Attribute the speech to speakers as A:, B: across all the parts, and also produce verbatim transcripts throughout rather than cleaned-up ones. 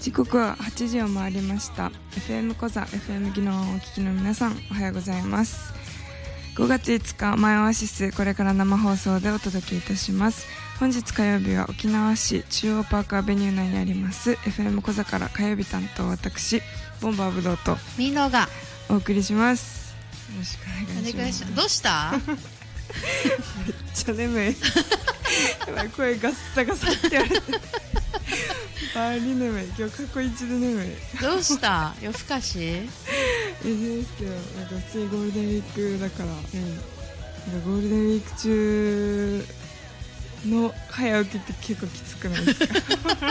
A: 時刻ははちじを回りました。 エフエム コザ エフエム 技能をお聞きの皆さん、おはようございます。ごがついつかマイオアシス、これから生放送でお届けいたします。本日火曜日は沖縄市中央パークアベニュー内にあります エフエム コザから火曜日担当私ボンバーブドウと
B: ミーノが
A: お送りします。よろしくお願いします。
B: お願いします。どうした
A: めっちゃ眠いやばい、声ガッサガサって言われてバリ眠い、今日過去一で眠い。
B: どうした夜更かし
A: えですけど、なんか普通にゴールデンウィークだから、うん、なんかゴールデンウィーク中の早起きって結構きつくないですか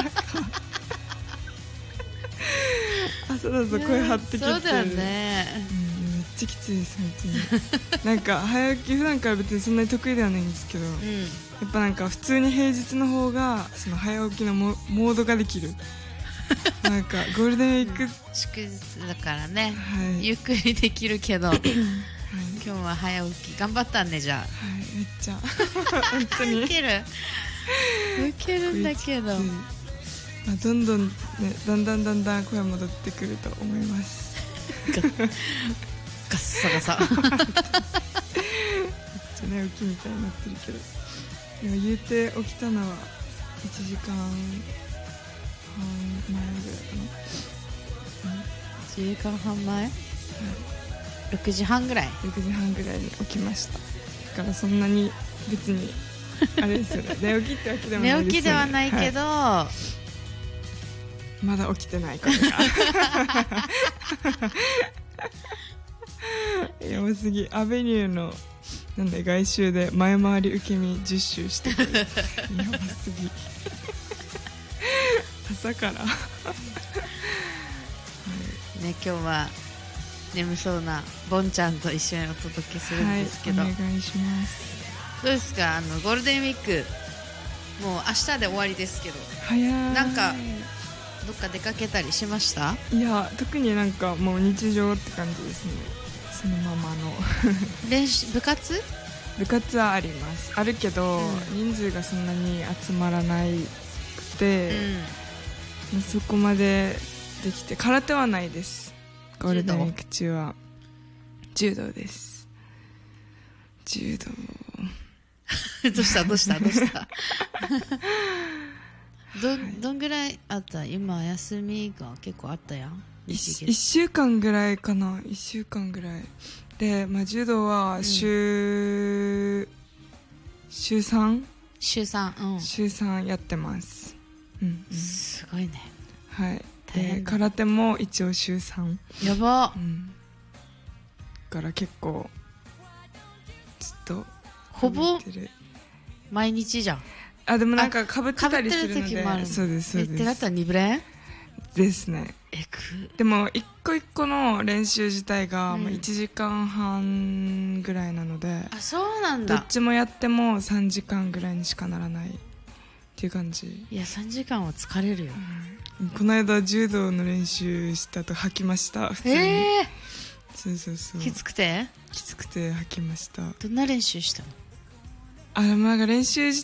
A: 朝だと声張ってきて、
B: そうだよね、
A: うん、めっちゃきついです、本当になんか早起き普段から別にそんなに得意ではないんですけど、うん、やっぱなんか普通に平日の方がその早起きのモードができるなんかゴールデンウィーク、うん、
B: 祝日だからね、
A: はい、
B: ゆっくりできるけど、はい、今日は早起き頑張ったね。じゃあ、はい、
A: めっちゃ本当に
B: ウケるウケるんだけど、
A: まあ、どんどんね、だんだんだんだん声戻ってくると思います
B: ガッサガサめっち
A: ゃ寝起きみたいになってるけど、今言うて起きたのはいちじかんはん前ぐらいかな、うん、い
B: ちじかんはんまえ、はい、ろくじはんぐらい
A: ろくじはんぐらいに起きました。だからそんなに別にあれですよね寝起きってわけでもないですよね。
B: 寝起きではないけど、はい、
A: まだ起きてないからやばすぎ。アベニューのなんで外周で前回り受け身じゅっ周してくるやばすぎ朝からはい、
B: ね、今日は眠そうなボンちゃんと一緒にお届けするんですけど、
A: はい、お願いします。
B: どうですか、あのゴールデンウィークもう明日で終わりですけど、
A: 早い。
B: なんかどっか出かけたりしました？
A: いや、特になんかもう日常って感じですね。そのままの
B: 練習部活
A: 部活はあります。あるけど、うん、人数がそんなに集まらないくて、うん、そこまでできて。空手はないです。ゴールデンウィーク中は柔道です。柔道
B: どうしたどうしたどうしたど, どんぐらいあった？今休みが結構あったやん。いっ
A: しゅうかんぐらいかな。いっしゅうかんぐらいで、まあ、柔道は週、うん、週 さん?
B: 週さん、うん、
A: 週さんやってます、うんうん、
B: すごいね。
A: はい。で空手も一応週さん。
B: やば、
A: うん、だから結構ずっと
B: ほぼ毎日じゃん。
A: あ、でもなんか被ってたりするので。そうですそうです。
B: えってなったらにぶれん
A: ですね。
B: えく
A: でも一個一個の練習自体がまあいちじかんはんぐらいなので、
B: あ、そうなんだ。
A: どっちもやってもさんじかんぐらいにしかならないっていう感じ。
B: いやさんじかんは疲れるよ、
A: うん、この間柔道の練習したと吐きました普通に。えー、そうそうそう。
B: きつくて
A: きつくて吐きました。
B: どんな練習したの？
A: あ、でもなんか練習自